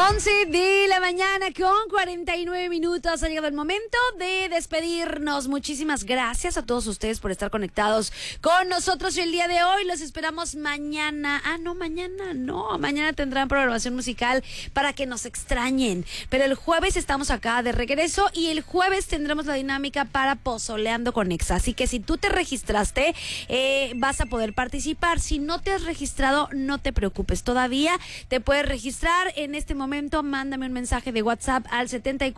11 de la mañana con 49 minutos. Ha llegado el momento de despedirnos. Muchísimas gracias a todos ustedes por estar conectados con nosotros el día de hoy. Los esperamos mañana. Mañana tendrán programación musical para que nos extrañen. Pero el jueves estamos acá de regreso y el jueves tendremos la dinámica para Pozoleando con Exa. Así que si tú te registraste, vas a poder participar. Si no te has registrado, no te preocupes. Todavía te puedes registrar en este momento. Mándame un mensaje de WhatsApp al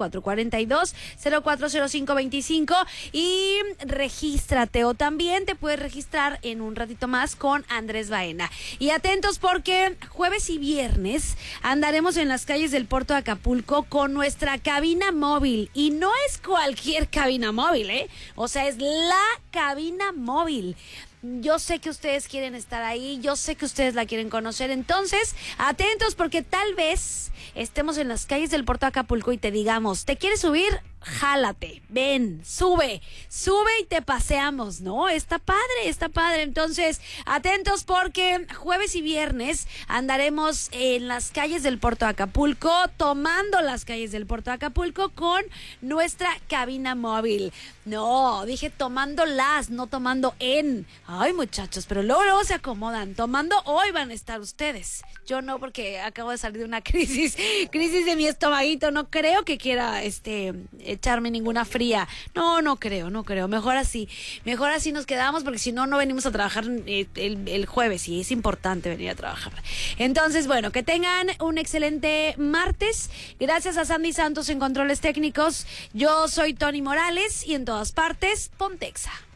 7442-040525 y regístrate, o también te puedes registrar en un ratito más con Andrés Baena. Y atentos porque jueves y viernes andaremos en las calles del puerto de Acapulco con nuestra cabina móvil, y no es cualquier cabina móvil, o sea, es la cabina móvil. Yo sé que ustedes quieren estar ahí, yo sé que ustedes la quieren conocer, entonces atentos porque tal vez estemos en las calles del puerto de Acapulco y te digamos, ¿te quieres subir? Jálate, ven, sube y te paseamos, ¿no? Está padre. Entonces, atentos porque jueves y viernes andaremos en las calles del puerto de Acapulco, tomando las calles del puerto de Acapulco con nuestra cabina móvil. No, dije tomándolas, no tomando en. Ay, muchachos, pero luego se acomodan. Tomando hoy van a estar ustedes. Yo no, porque acabo de salir de una crisis de mi estomaguito. No creo que quiera echarme ninguna fría. No creo. Mejor así nos quedamos, porque si no venimos a trabajar el jueves, y es importante venir a trabajar. Entonces, bueno, que tengan un excelente martes. Gracias a Sandy Santos en controles técnicos. Yo soy Tony Morales y en todas partes, Pontexa.